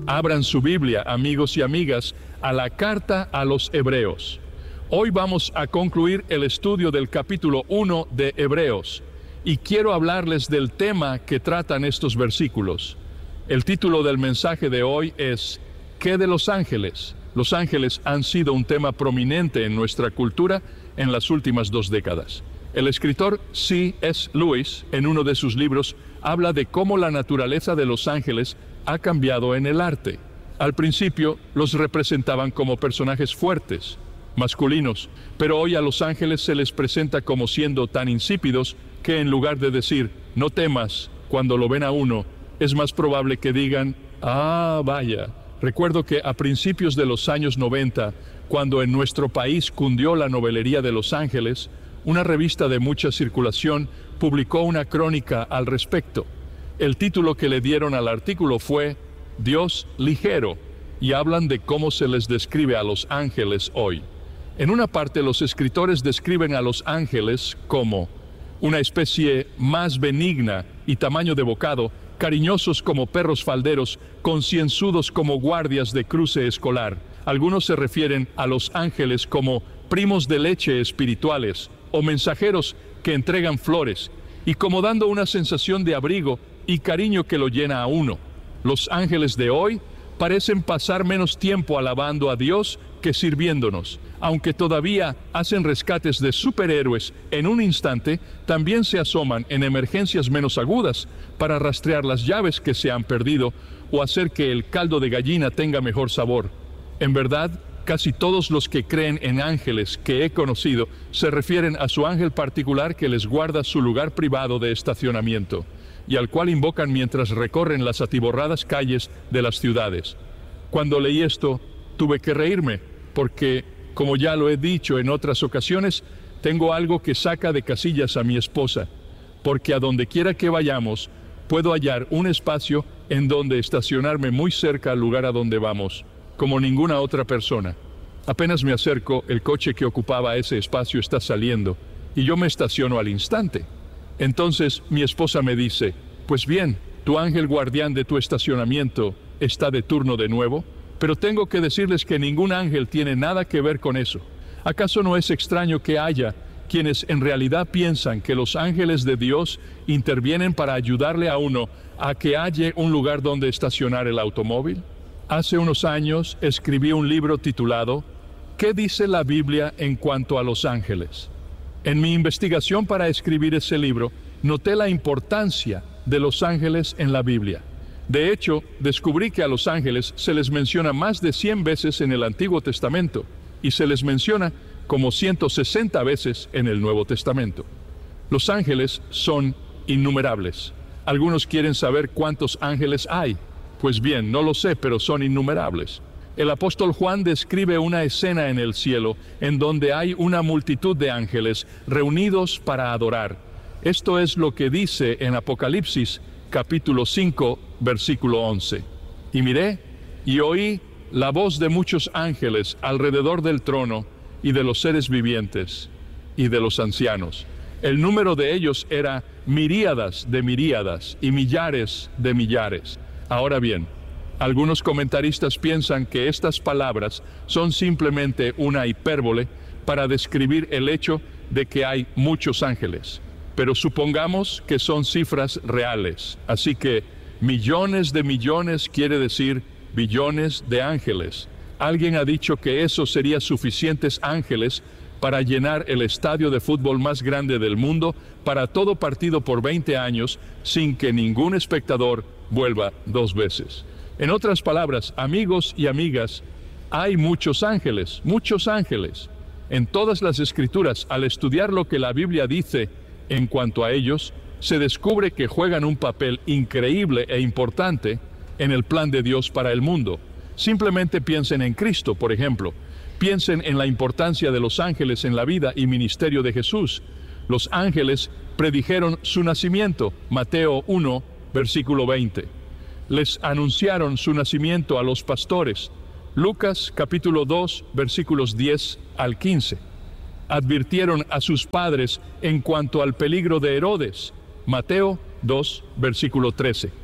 Abran su Biblia, amigos y amigas, a la carta a los Hebreos. Hoy vamos a concluir el estudio del capítulo 1 de Hebreos, y quiero hablarles del tema que tratan estos versículos. El título del mensaje de hoy es ¿Qué de los ángeles? Los ángeles han sido un tema prominente en nuestra cultura en las últimas 2 décadas. El escritor C.S. Lewis, en uno de sus libros, habla de cómo la naturaleza de los ángeles ha cambiado en el arte. Al principio los representaban como personajes fuertes, masculinos, pero hoy a los ángeles se les presenta como siendo tan insípidos que en lugar de decir, no temas, cuando lo ven a uno, es más probable que digan, ah, vaya. Recuerdo que a principios de los años 90, cuando en nuestro país cundió la novelería de los ángeles, una revista de mucha circulación publicó una crónica al respecto. El título que le dieron al artículo fue Dios ligero, y hablan de cómo se les describe a los ángeles hoy. En una parte los escritores describen a los ángeles como una especie más benigna y tamaño de bocado, cariñosos como perros falderos, concienzudos como guardias de cruce escolar. Algunos se refieren a los ángeles como primos de leche espirituales o mensajeros que entregan flores, y como dando una sensación de abrigo y cariño que lo llena a uno. Los ángeles de hoy parecen pasar menos tiempo alabando a Dios que sirviéndonos. Aunque todavía hacen rescates de superhéroes en un instante, también se asoman en emergencias menos agudas para rastrear las llaves que se han perdido o hacer que el caldo de gallina tenga mejor sabor. En verdad, casi todos los que creen en ángeles que he conocido se refieren a su ángel particular que les guarda su lugar privado de estacionamiento y al cual invocan mientras recorren las atiborradas calles de las ciudades. Cuando leí esto, tuve que reírme, porque, como ya lo he dicho en otras ocasiones, tengo algo que saca de casillas a mi esposa, porque a donde quiera que vayamos, puedo hallar un espacio en donde estacionarme muy cerca al lugar a donde vamos, como ninguna otra persona. Apenas me acerco, el coche que ocupaba ese espacio está saliendo, y yo me estaciono al instante. Entonces mi esposa me dice, pues bien, tu ángel guardián de tu estacionamiento está de turno de nuevo, pero tengo que decirles que ningún ángel tiene nada que ver con eso. ¿Acaso no es extraño que haya quienes en realidad piensan que los ángeles de Dios intervienen para ayudarle a uno a que halle un lugar donde estacionar el automóvil? Hace unos años escribí un libro titulado ¿Qué dice la Biblia en cuanto a los ángeles? En mi investigación para escribir ese libro, noté la importancia de los ángeles en la Biblia. De hecho, descubrí que a los ángeles se les menciona más de 100 veces en el Antiguo Testamento y se les menciona como 160 veces en el Nuevo Testamento. Los ángeles son innumerables. Algunos quieren saber cuántos ángeles hay. Pues bien, no lo sé, pero son innumerables. El apóstol Juan describe una escena en el cielo en donde hay una multitud de ángeles reunidos para adorar. Esto es lo que dice en Apocalipsis, capítulo 5, versículo 11. Y miré y oí la voz de muchos ángeles alrededor del trono y de los seres vivientes y de los ancianos. El número de ellos era miríadas de miríadas y millares de millares. Ahora bien, algunos comentaristas piensan que estas palabras son simplemente una hipérbole para describir el hecho de que hay muchos ángeles. Pero supongamos que son cifras reales, así que millones de millones quiere decir billones de ángeles. Alguien ha dicho que eso sería suficientes ángeles para llenar el estadio de fútbol más grande del mundo para todo partido por 20 años sin que ningún espectador vuelva 2 veces. En otras palabras, amigos y amigas, hay muchos ángeles, muchos ángeles. En todas las escrituras, al estudiar lo que la Biblia dice en cuanto a ellos, se descubre que juegan un papel increíble e importante en el plan de Dios para el mundo. Simplemente piensen en Cristo, por ejemplo. Piensen en la importancia de los ángeles en la vida y ministerio de Jesús. Los ángeles predijeron su nacimiento, Mateo 1, versículo 20. Les anunciaron su nacimiento a los pastores, Lucas capítulo 2, versículos 10 al 15. Advirtieron a sus padres en cuanto al peligro de Herodes, Mateo 2, versículo 13.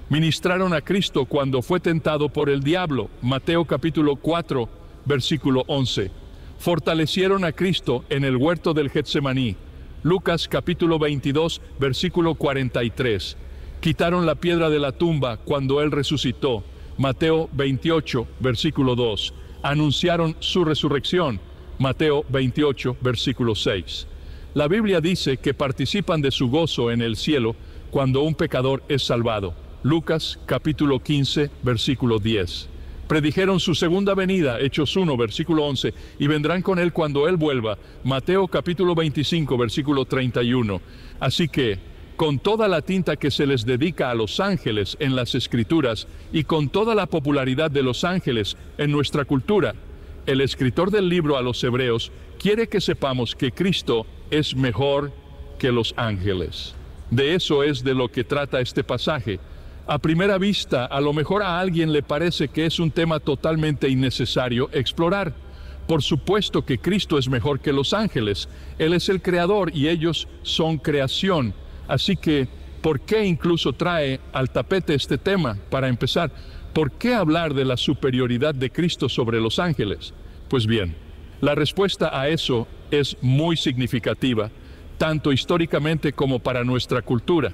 Ministraron a Cristo cuando fue tentado por el diablo. Mateo capítulo 4, versículo 11. Fortalecieron a Cristo en el huerto del Getsemaní. Lucas capítulo 22, versículo 43. Quitaron la piedra de la tumba cuando Él resucitó. Mateo 28, versículo 2. Anunciaron su resurrección. Mateo 28, versículo 6. La Biblia dice que participan de su gozo en el cielo cuando un pecador es salvado. Lucas capítulo 15, versículo 10. Predijeron su segunda venida, Hechos 1, versículo 11, y vendrán con Él cuando Él vuelva, Mateo capítulo 25, versículo 31. Así que, con toda la tinta que se les dedica a los ángeles en las Escrituras y con toda la popularidad de los ángeles en nuestra cultura, el escritor del libro a los Hebreos quiere que sepamos que Cristo es mejor que los ángeles. De eso es de lo que trata este pasaje. A primera vista, a lo mejor a alguien le parece que es un tema totalmente innecesario explorar. Por supuesto que Cristo es mejor que los ángeles. Él es el creador y ellos son creación. Así que, ¿por qué incluso trae al tapete este tema? Para empezar, ¿por qué hablar de la superioridad de Cristo sobre los ángeles? Pues bien, la respuesta a eso es muy significativa, tanto históricamente como para nuestra cultura.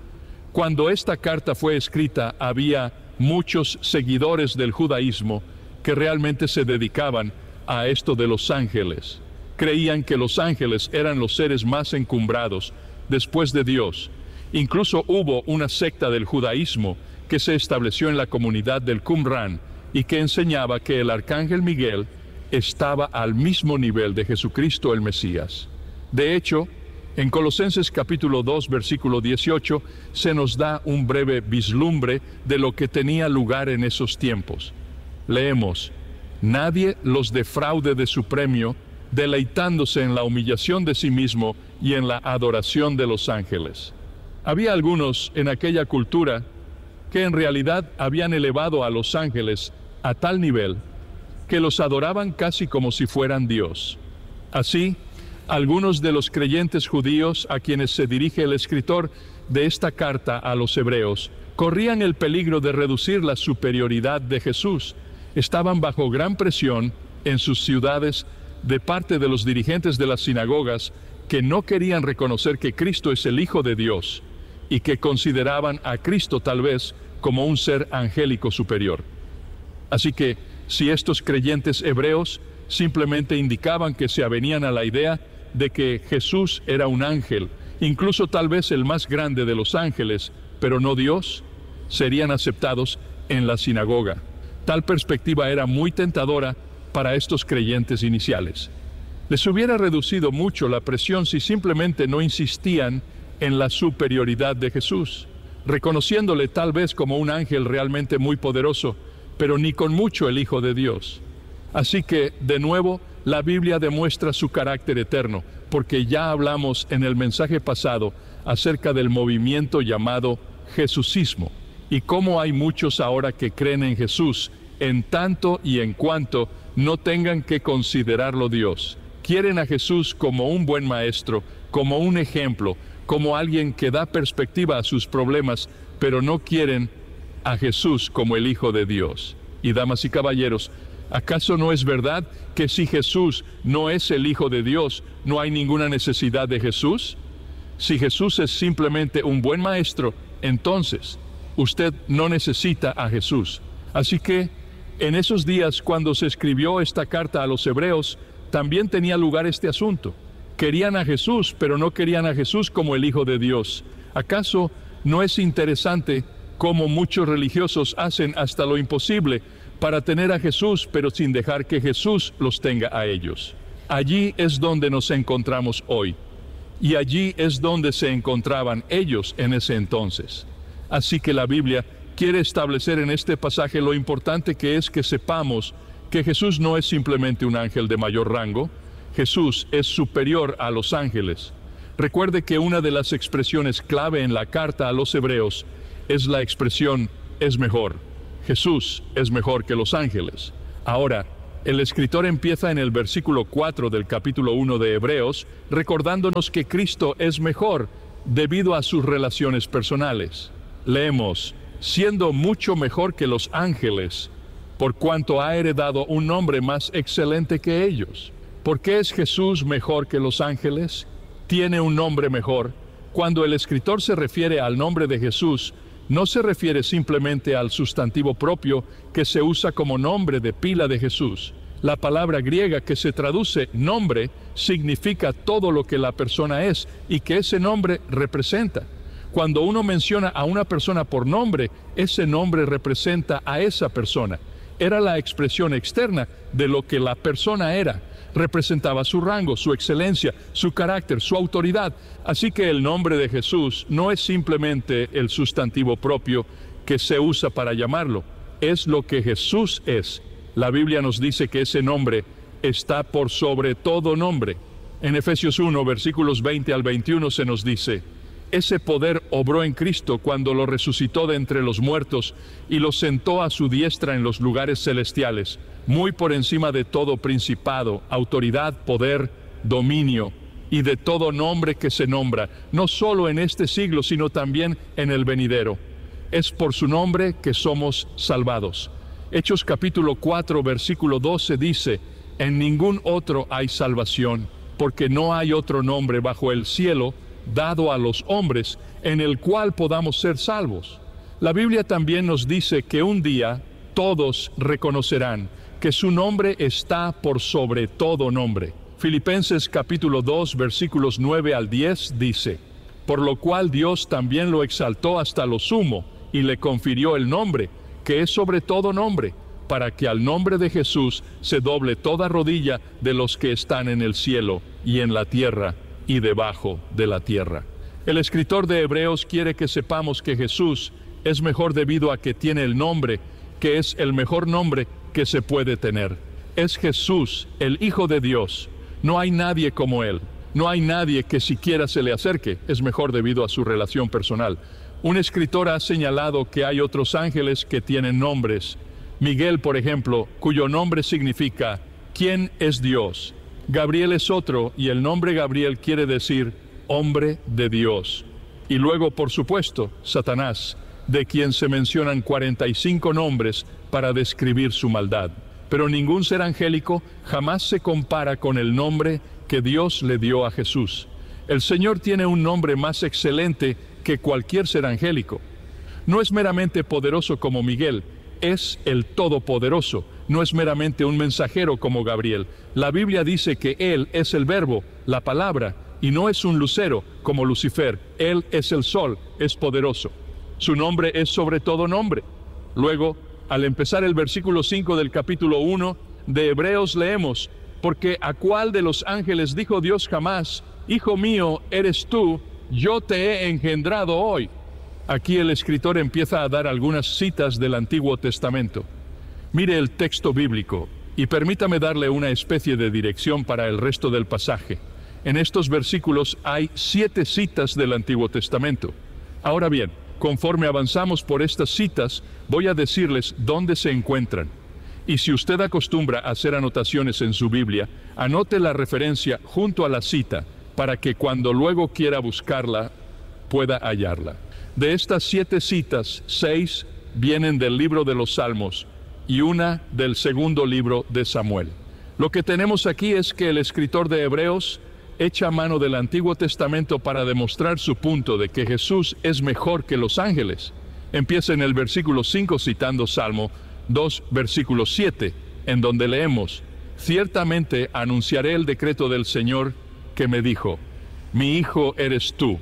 Cuando esta carta fue escrita, había muchos seguidores del judaísmo que realmente se dedicaban a esto de los ángeles. Creían que los ángeles eran los seres más encumbrados después de Dios. Incluso hubo una secta del judaísmo que se estableció en la comunidad del Qumran y que enseñaba que el arcángel Miguel estaba al mismo nivel de Jesucristo el Mesías. De hecho, en Colosenses capítulo 2, versículo 18, se nos da un breve vislumbre de lo que tenía lugar en esos tiempos. Leemos: nadie los defraude de su premio, deleitándose en la humillación de sí mismo y en la adoración de los ángeles. Había algunos en aquella cultura que en realidad habían elevado a los ángeles a tal nivel que los adoraban casi como si fueran Dios. Así, algunos de los creyentes judíos a quienes se dirige el escritor de esta carta a los hebreos corrían el peligro de reducir la superioridad de Jesús. Estaban bajo gran presión en sus ciudades de parte de los dirigentes de las sinagogas que no querían reconocer que Cristo es el Hijo de Dios y que consideraban a Cristo tal vez como un ser angélico superior. Así que, si estos creyentes hebreos simplemente indicaban que se avenían a la idea de que Jesús era un ángel, incluso tal vez el más grande de los ángeles, pero no Dios, serían aceptados en la sinagoga. Tal perspectiva era muy tentadora para estos creyentes iniciales. Les hubiera reducido mucho la presión si simplemente no insistían en la superioridad de Jesús, reconociéndole tal vez como un ángel realmente muy poderoso, pero ni con mucho el Hijo de Dios. Así que, de nuevo, la Biblia demuestra su carácter eterno, porque ya hablamos en el mensaje pasado acerca del movimiento llamado Jesusismo, y cómo hay muchos ahora que creen en Jesús, en tanto y en cuanto no tengan que considerarlo Dios. Quieren a Jesús como un buen maestro, como un ejemplo, como alguien que da perspectiva a sus problemas, pero no quieren a Jesús como el Hijo de Dios. Y damas y caballeros, ¿acaso no es verdad que si Jesús no es el Hijo de Dios, no hay ninguna necesidad de Jesús? Si Jesús es simplemente un buen maestro, entonces usted no necesita a Jesús. Así que, en esos días cuando se escribió esta carta a los hebreos, también tenía lugar este asunto. Querían a Jesús, pero no querían a Jesús como el Hijo de Dios. ¿Acaso no es interesante cómo muchos religiosos hacen hasta lo imposible para tener a Jesús, pero sin dejar que Jesús los tenga a ellos? Allí es donde nos encontramos hoy, y allí es donde se encontraban ellos en ese entonces. Así que la Biblia quiere establecer en este pasaje lo importante que es que sepamos que Jesús no es simplemente un ángel de mayor rango. Jesús es superior a los ángeles. Recuerde que una de las expresiones clave en la carta a los hebreos es la expresión es mejor. Jesús es mejor que los ángeles. Ahora, el escritor empieza en el versículo 4 del capítulo 1 de Hebreos, recordándonos que Cristo es mejor debido a sus relaciones personales. Leemos: siendo mucho mejor que los ángeles, por cuanto ha heredado un nombre más excelente que ellos. ¿Por qué es Jesús mejor que los ángeles? Tiene un nombre mejor. Cuando el escritor se refiere al nombre de Jesús, no se refiere simplemente al sustantivo propio que se usa como nombre de pila de Jesús. La palabra griega que se traduce nombre significa todo lo que la persona es y que ese nombre representa. Cuando uno menciona a una persona por nombre, ese nombre representa a esa persona. Era la expresión externa de lo que la persona era. Representaba su rango, su excelencia, su carácter, su autoridad. Así que el nombre de Jesús no es simplemente el sustantivo propio que se usa para llamarlo. Es lo que Jesús es. La Biblia nos dice que ese nombre está por sobre todo nombre. En Efesios 1, versículos 20 al 21 se nos dice: ese poder obró en Cristo cuando lo resucitó de entre los muertos y lo sentó a su diestra en los lugares celestiales, muy por encima de todo principado, autoridad, poder, dominio y de todo nombre que se nombra, no solo en este siglo, sino también en el venidero. Es por su nombre que somos salvados. Hechos capítulo 4, versículo 12 dice: en ningún otro hay salvación, porque no hay otro nombre bajo el cielo dado a los hombres en el cual podamos ser salvos. La Biblia también nos dice que un día todos reconocerán que su nombre está por sobre todo nombre. Filipenses capítulo 2, versículos 9 al 10 dice: por lo cual Dios también lo exaltó hasta lo sumo y le confirió el nombre, que es sobre todo nombre, para que al nombre de Jesús se doble toda rodilla de los que están en el cielo y en la tierra y debajo de la tierra. El escritor de Hebreos quiere que sepamos que Jesús es mejor debido a que tiene el nombre, que es el mejor nombre que se puede tener. Es Jesús, el Hijo de Dios. No hay nadie como Él. No hay nadie que siquiera se le acerque. Es mejor debido a su relación personal. Un escritor ha señalado que hay otros ángeles que tienen nombres. Miguel, por ejemplo, cuyo nombre significa ¿quién es Dios? Gabriel es otro, y el nombre Gabriel quiere decir hombre de Dios. Y luego, por supuesto, Satanás, de quien se mencionan 45 nombres para describir su maldad. Pero ningún ser angélico jamás se compara con el nombre que Dios le dio a Jesús. El Señor tiene un nombre más excelente que cualquier ser angélico. No es meramente poderoso como Miguel, es el Todopoderoso. No es meramente un mensajero como Gabriel. La Biblia dice que Él es el Verbo, la palabra, y no es un lucero como Lucifer. Él es el sol, es poderoso. Su nombre es sobre todo nombre. Luego, al empezar el versículo 5 del capítulo 1 de Hebreos leemos: porque ¿a cuál de los ángeles dijo Dios jamás: Hijo mío eres tú, yo te he engendrado hoy? Aquí el escritor empieza a dar algunas citas del Antiguo Testamento. Mire el texto bíblico y permítame darle una especie de dirección para el resto del pasaje. En estos versículos hay 7 citas del Antiguo Testamento. Ahora bien, conforme avanzamos por estas citas, voy a decirles dónde se encuentran. Y si usted acostumbra a hacer anotaciones en su Biblia, anote la referencia junto a la cita, para que cuando luego quiera buscarla, pueda hallarla. De estas 7 citas, 6 vienen del libro de los Salmos y una del segundo libro de Samuel. Lo que tenemos aquí es que el escritor de Hebreos echa mano del Antiguo Testamento para demostrar su punto de que Jesús es mejor que los ángeles. Empieza en el versículo 5 citando Salmo 2, versículo 7, en donde leemos: ciertamente anunciaré el decreto del Señor que me dijo: mi hijo eres tú,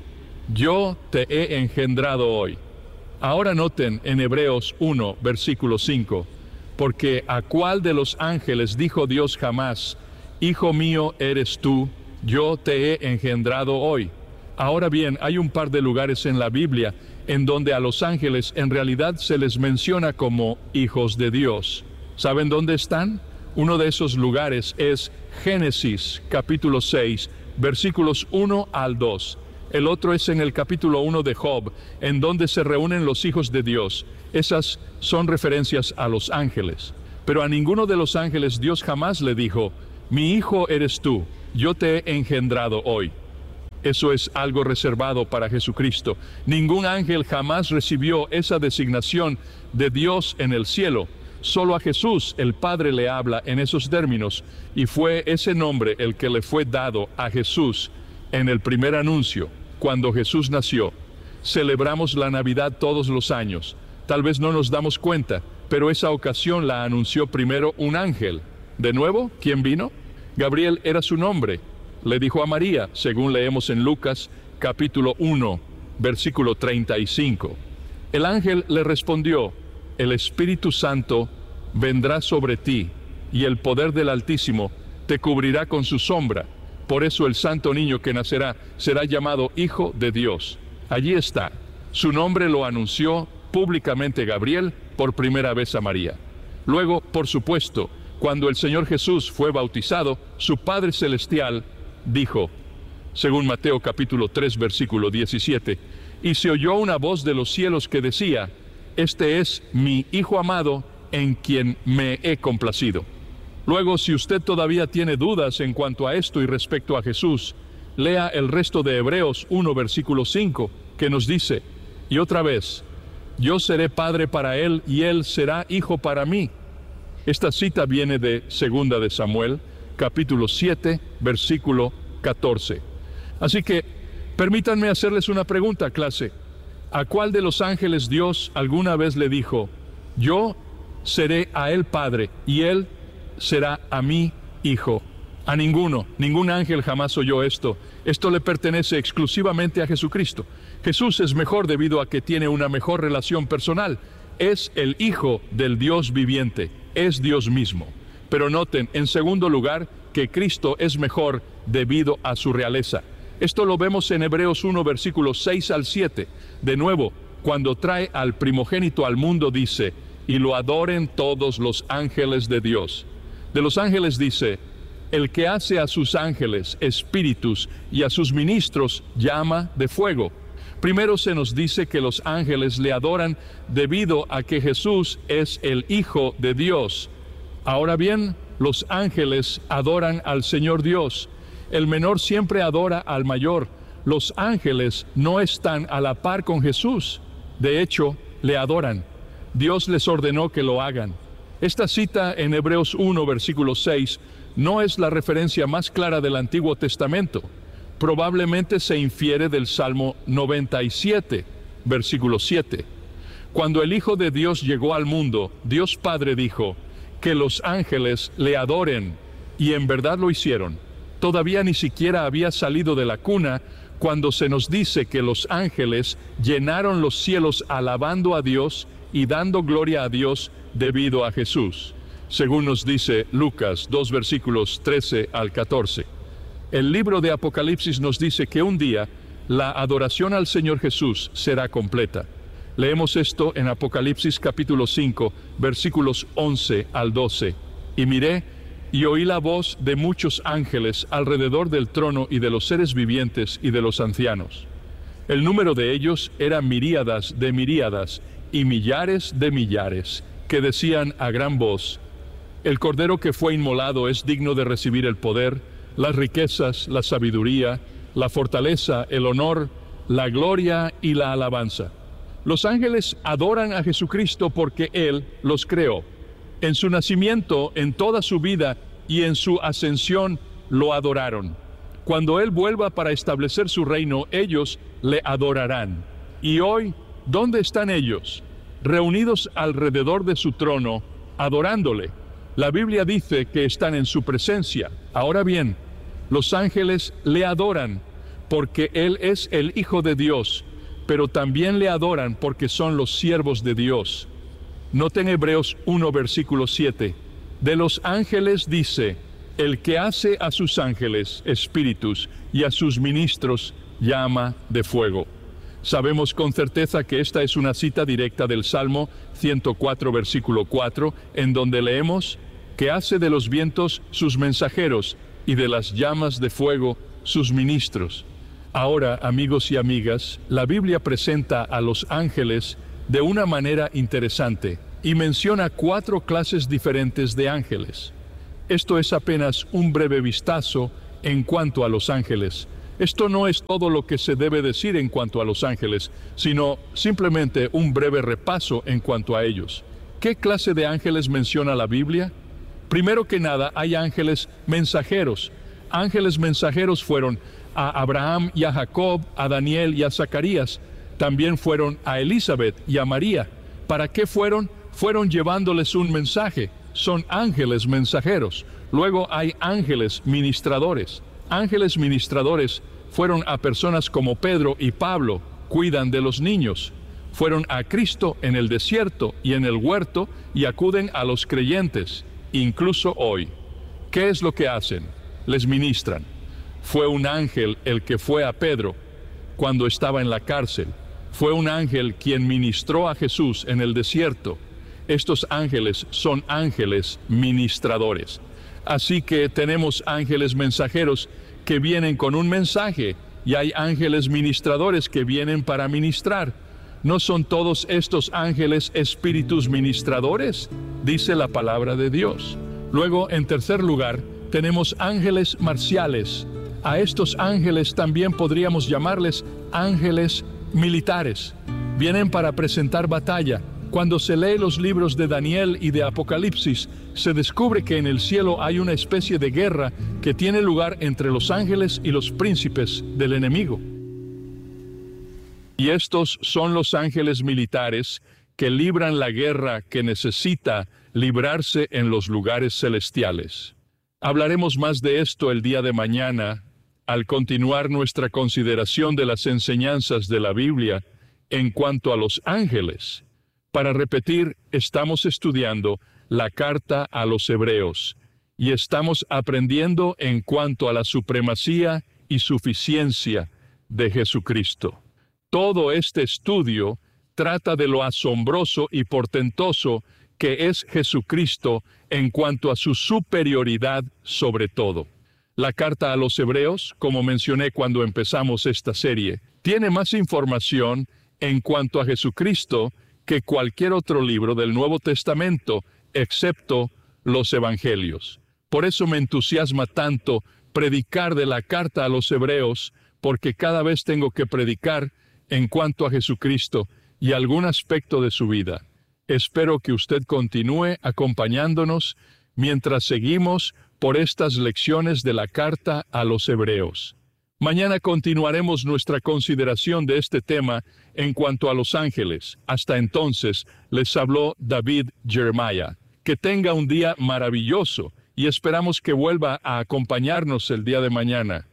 yo te he engendrado hoy. Ahora noten en Hebreos 1, versículo 5, porque ¿a cuál de los ángeles dijo Dios jamás: Hijo mío eres tú, yo te he engendrado hoy? Ahora bien, hay un par de lugares en la Biblia en donde a los ángeles en realidad se les menciona como hijos de Dios. ¿Saben dónde están? Uno de esos lugares es Génesis, capítulo 6, versículos 1 al 2. El otro es en el capítulo 1 de Job, en donde se reúnen los hijos de Dios. Esas son referencias a los ángeles. Pero a ninguno de los ángeles Dios jamás le dijo: mi hijo eres tú, yo te he engendrado hoy. Eso es algo reservado para Jesucristo. Ningún ángel jamás recibió esa designación de Dios en el cielo. Solo a Jesús el Padre le habla en esos términos, y fue ese nombre el que le fue dado a Jesús en el primer anuncio, cuando Jesús nació. Celebramos la Navidad todos los años. Tal vez no nos damos cuenta, pero esa ocasión la anunció primero un ángel. De nuevo, ¿quién vino? Gabriel era su nombre. Le dijo a María, según leemos en Lucas, capítulo 1, versículo 35. El ángel le respondió: el Espíritu Santo vendrá sobre ti, y el poder del Altísimo te cubrirá con su sombra. Por eso el santo niño que nacerá será llamado Hijo de Dios. Allí está. Su nombre lo anunció públicamente Gabriel por primera vez a María. Luego, por supuesto, cuando el Señor Jesús fue bautizado, su Padre Celestial dijo, según Mateo capítulo 3, versículo 17, y se oyó una voz de los cielos que decía: este es mi Hijo amado, en quien me he complacido. Luego, si usted todavía tiene dudas en cuanto a esto y respecto a Jesús, lea el resto de Hebreos 1, versículo 5, que nos dice: y otra vez, yo seré padre para él, y él será hijo para mí. Esta cita viene de 2 de Samuel, capítulo 7, versículo 14. Así que, permítanme hacerles una pregunta, clase. ¿A cuál de los ángeles Dios alguna vez le dijo: yo seré a él padre, y él será a mí hijo? A ninguno. Ningún ángel jamás oyó esto. Esto le pertenece exclusivamente a Jesucristo. Jesús es mejor debido a que tiene una mejor relación personal. Es el Hijo del Dios viviente. Es Dios mismo. Pero noten, en segundo lugar, que Cristo es mejor debido a su realeza. Esto lo vemos en Hebreos 1, versículos 6 al 7. De nuevo, cuando trae al primogénito al mundo, dice: y lo adoren todos los ángeles de Dios. De los ángeles dice: el que hace a sus ángeles espíritus y a sus ministros llama de fuego. Primero se nos dice que los ángeles le adoran debido a que Jesús es el Hijo de Dios. Ahora bien, los ángeles adoran al Señor Dios. El menor siempre adora al mayor. Los ángeles no están a la par con Jesús. De hecho, le adoran. Dios les ordenó que lo hagan. Esta cita en Hebreos 1, versículo 6, no es la referencia más clara del Antiguo Testamento. Probablemente se infiere del Salmo 97, versículo 7. Cuando el Hijo de Dios llegó al mundo, Dios Padre dijo que los ángeles le adoren, y en verdad lo hicieron. Todavía ni siquiera había salido de la cuna cuando se nos dice que los ángeles llenaron los cielos alabando a Dios y dando gloria a Dios debido a Jesús, según nos dice Lucas 2, versículos 13 al 14. El libro de Apocalipsis nos dice que un día la adoración al Señor Jesús será completa. Leemos esto en Apocalipsis capítulo 5, versículos 11 al 12. Y miré y oí la voz de muchos ángeles alrededor del trono y de los seres vivientes y de los ancianos. El número de ellos era miríadas de miríadas y millares de millares, que decían a gran voz: el Cordero que fue inmolado es digno de recibir el poder, las riquezas, la sabiduría, la fortaleza, el honor, la gloria y la alabanza. Los ángeles adoran a Jesucristo porque Él los creó. En su nacimiento, en toda su vida y en su ascensión lo adoraron. Cuando Él vuelva para establecer su reino, ellos le adorarán. Y hoy, ¿dónde están ellos? Reunidos alrededor de su trono, adorándole. La Biblia dice que están en su presencia. Ahora bien, los ángeles le adoran porque Él es el Hijo de Dios, pero también le adoran porque son los siervos de Dios. Noten Hebreos 1, versículo 7. De los ángeles dice: el que hace a sus ángeles espíritus y a sus ministros llama de fuego. Sabemos con certeza que esta es una cita directa del Salmo 104, versículo 4, en donde leemos que hace de los vientos sus mensajeros y de las llamas de fuego sus ministros. Ahora, amigos y amigas, la Biblia presenta a los ángeles de una manera interesante y menciona 4 clases diferentes de ángeles. Esto es apenas un breve vistazo en cuanto a los ángeles. Esto no es todo lo que se debe decir en cuanto a los ángeles, sino simplemente un breve repaso en cuanto a ellos. ¿Qué clase de ángeles menciona la Biblia? Primero que nada, hay ángeles mensajeros. Ángeles mensajeros fueron a Abraham y a Jacob, a Daniel y a Zacarías. También fueron a Elizabeth y a María. ¿Para qué fueron? Fueron llevándoles un mensaje. Son ángeles mensajeros. Luego hay ángeles ministradores. Ángeles ministradores fueron a personas como Pedro y Pablo, cuidan de los niños. Fueron a Cristo en el desierto y en el huerto y acuden a los creyentes, incluso hoy. ¿Qué es lo que hacen? Les ministran. Fue un ángel el que fue a Pedro cuando estaba en la cárcel. Fue un ángel quien ministró a Jesús en el desierto. Estos ángeles son ángeles ministradores. Así que tenemos ángeles mensajeros que vienen con un mensaje y hay ángeles ministradores que vienen para ministrar. ¿No son todos estos ángeles espíritus ministradores? Dice la palabra de Dios. Luego, en tercer lugar, tenemos ángeles marciales. A estos ángeles también podríamos llamarles ángeles militares. Vienen para presentar batalla. Cuando se lee los libros de Daniel y de Apocalipsis, se descubre que en el cielo hay una especie de guerra que tiene lugar entre los ángeles y los príncipes del enemigo. Y estos son los ángeles militares que libran la guerra que necesita librarse en los lugares celestiales. Hablaremos más de esto el día de mañana, al continuar nuestra consideración de las enseñanzas de la Biblia en cuanto a los ángeles. Para repetir, estamos estudiando la carta a los Hebreos y estamos aprendiendo en cuanto a la supremacía y suficiencia de Jesucristo. Todo este estudio trata de lo asombroso y portentoso que es Jesucristo en cuanto a su superioridad sobre todo. La carta a los Hebreos, como mencioné cuando empezamos esta serie, tiene más información en cuanto a Jesucristo que cualquier otro libro del Nuevo Testamento, excepto los Evangelios. Por eso me entusiasma tanto predicar de la carta a los Hebreos, porque cada vez tengo que predicar en cuanto a Jesucristo y algún aspecto de su vida. Espero que usted continúe acompañándonos mientras seguimos por estas lecciones de la carta a los Hebreos. Mañana continuaremos nuestra consideración de este tema en cuanto a los ángeles. Hasta entonces, les habló David Jeremiah. Que tenga un día maravilloso y esperamos que vuelva a acompañarnos el día de mañana.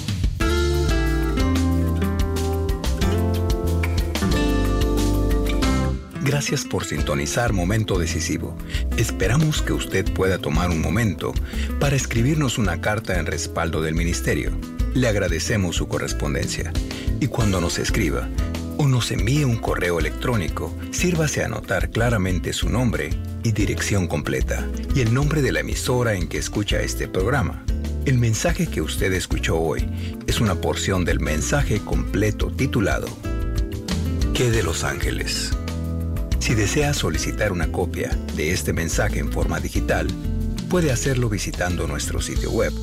Gracias por sintonizar Momento Decisivo. Esperamos que usted pueda tomar un momento para escribirnos una carta en respaldo del ministerio. Le agradecemos su correspondencia. Y cuando nos escriba o nos envíe un correo electrónico, sírvase a anotar claramente su nombre y dirección completa y el nombre de la emisora en que escucha este programa. El mensaje que usted escuchó hoy es una porción del mensaje completo titulado ¿Qué de los ángeles? Si desea solicitar una copia de este mensaje en forma digital, puede hacerlo visitando nuestro sitio web,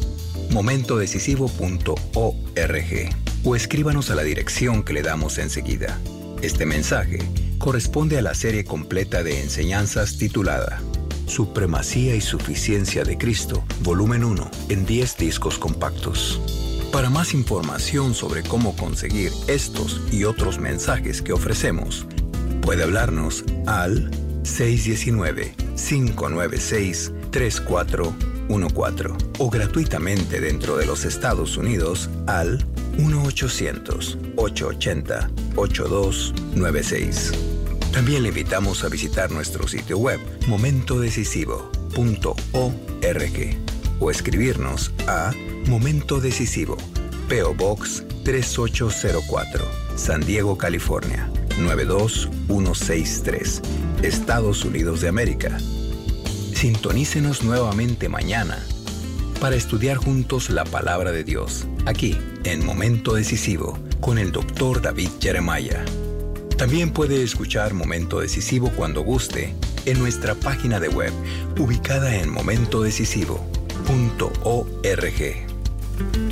momentodecisivo.org, o escríbanos a la dirección que le damos enseguida. Este mensaje corresponde a la serie completa de enseñanzas titulada Supremacía y Suficiencia de Cristo, volumen 1, en 10 discos compactos. Para más información sobre cómo conseguir estos y otros mensajes que ofrecemos, puede hablarnos al 619-596-3414 o gratuitamente dentro de los Estados Unidos al 1-800-880-8296. También le invitamos a visitar nuestro sitio web momentodecisivo.org o escribirnos a Momento Decisivo, P.O. Box 3804, San Diego, California 92163, Estados Unidos de América. Sintonícenos nuevamente mañana para estudiar juntos la palabra de Dios, aquí en Momento Decisivo con el Dr. David Jeremiah. También puede escuchar Momento Decisivo cuando guste en nuestra página de web ubicada en momentodecisivo.org.